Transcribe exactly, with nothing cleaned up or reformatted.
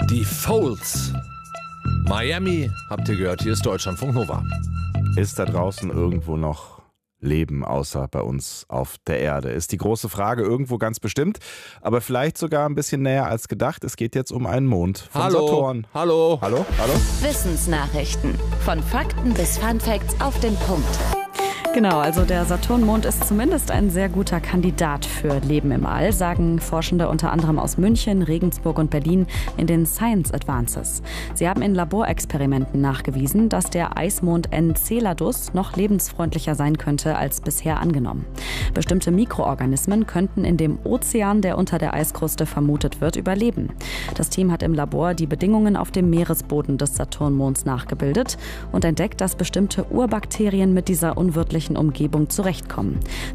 Die Folds. Miami, habt ihr gehört, hier ist Deutschlandfunk Nova. Ist da draußen irgendwo noch Leben außer bei uns auf der Erde? Ist die große Frage, irgendwo ganz bestimmt, aber vielleicht sogar ein bisschen näher als gedacht. Es geht jetzt um einen Mond von Hallo, Saturn. hallo, hallo, hallo. Wissensnachrichten. Von Fakten bis Funfacts auf den Punkt. Genau, also der Saturnmond ist zumindest ein sehr guter Kandidat für Leben im All, sagen Forschende unter anderem aus München, Regensburg und Berlin in den Science Advances. Sie haben in Laborexperimenten nachgewiesen, dass der Eismond Enceladus noch lebensfreundlicher sein könnte als bisher angenommen. Bestimmte Mikroorganismen könnten in dem Ozean, der unter der Eiskruste vermutet wird, überleben. Das Team hat im Labor die Bedingungen auf dem Meeresboden des Saturnmonds nachgebildet und entdeckt, dass bestimmte Urbakterien mit dieser unwirtlichen Umgebung zurechtkommen.